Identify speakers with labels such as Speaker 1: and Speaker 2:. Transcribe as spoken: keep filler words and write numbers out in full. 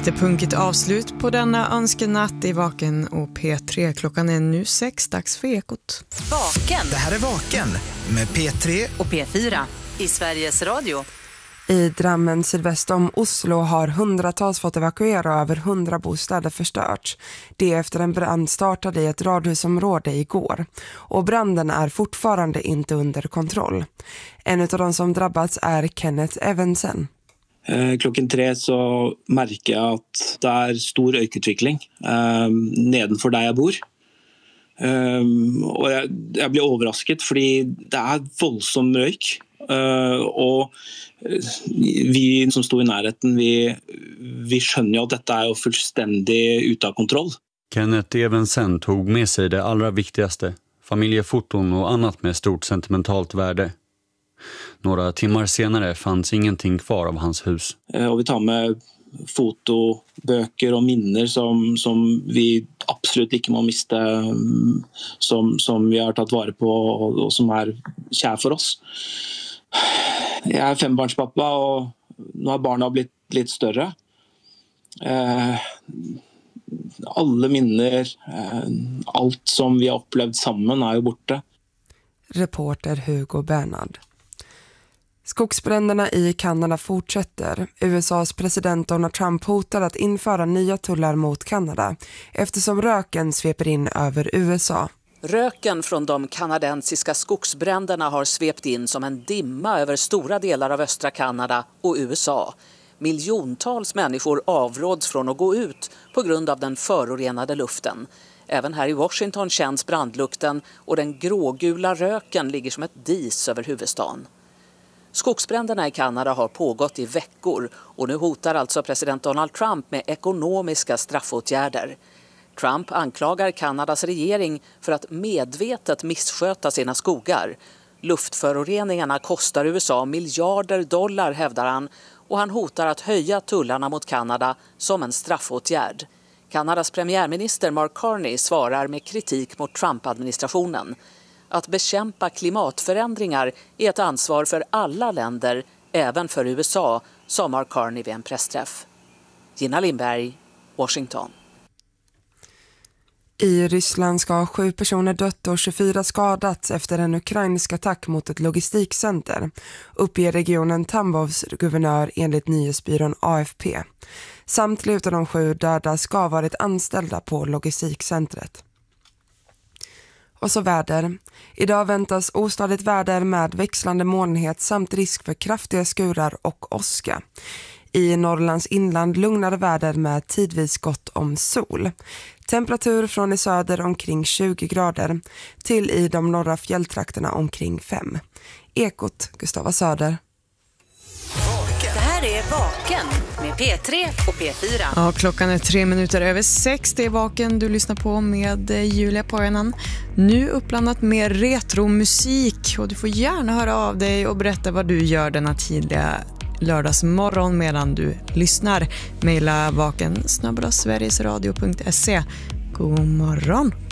Speaker 1: lite punkigt avslut på denna önskenatt i Vaken och P tre. Klockan är nu sex, dags för Ekot.
Speaker 2: Vaken.
Speaker 3: Det här är Vaken med P tre
Speaker 2: och P fyra i Sveriges Radio.
Speaker 4: I Drammen sydväst om Oslo har hundratals fått evakuera och över hundra bostäder förstörts. Det efter en brand startade i ett radhusområde igår. Och branden är fortfarande inte under kontroll. En av de som drabbats är Kenneth Evensen.
Speaker 5: Klokken tre så märker jag att det är stor øykutvikling eh, nedenfor där jag bor. Um, och jag, jag blir överraskad för det är våldsam rök. Uh, och vi som står i närheten, vi, vi skönjer ju att detta är fullständigt utan kontroll.
Speaker 6: Kenneth Evensen tog med sig det allra viktigaste, familjefoton och annat med stort sentimentalt värde. Några timmar senare fanns ingenting kvar av hans hus.
Speaker 5: Uh, och vi tar med foto, böcker och minnen som, som vi absolut inte må miste, som, som vi har tagit vara på och, och som är kär för oss. Jag är fembarnspappa och nu har barnen blivit lite större. Eh, alla minnen, eh, allt som vi har upplevt samman är ju borta.
Speaker 4: Reporter Hugo Bernhard. Skogsbränderna i Kanada fortsätter. U S A:s president Donald Trump hotar att införa nya tullar mot Kanada eftersom röken sveper in över U S A.
Speaker 7: Röken från de kanadensiska skogsbränderna har svept in som en dimma över stora delar av östra Kanada och U S A. Miljontals människor avråds från att gå ut på grund av den förorenade luften. Även här i Washington känns brandlukten och den grågula röken ligger som ett dis över huvudstaden. Skogsbränderna i Kanada har pågått i veckor och nu hotar alltså president Donald Trump med ekonomiska straffåtgärder. Trump anklagar Kanadas regering för att medvetet missköta sina skogar. Luftföroreningarna kostar U S A miljarder dollar, hävdar han, och han hotar att höja tullarna mot Kanada som en straffåtgärd. Kanadas premiärminister Mark Carney svarar med kritik mot Trump-administrationen. Att bekämpa klimatförändringar är ett ansvar för alla länder, även för U S A, sa Mark Carney vid en pressträff. Gina Lindberg, Washington.
Speaker 4: I Ryssland ska sju personer dött och tjugofyra skadats efter en ukrainsk attack mot ett logistikcenter, uppger regionen Tambovs guvernör enligt nyhetsbyrån A F P. Samtliga av de sju döda ska ha varit anställda på logistikcentret. Och så väder. Idag väntas ostadigt väder med växlande molnighet samt risk för kraftiga skurar och åska. I Norrlands inland lugnare väder med tidvis gott om sol. Temperatur från i söder omkring tjugo grader till i de norra fjälltrakterna omkring fem. Ekot, Gustava Söder.
Speaker 2: Det här är Vaken med P tre och P fyra.
Speaker 1: Ja, klockan är tre minuter över sex. Det är Vaken du lyssnar på med Julia Pojanen. Nu uppblandat med retromusik och du får gärna höra av dig och berätta vad du gör denna tidiga lördagsmorgon medan du lyssnar. Maila vaken snabel-a sverigesradio punkt se. God morgon!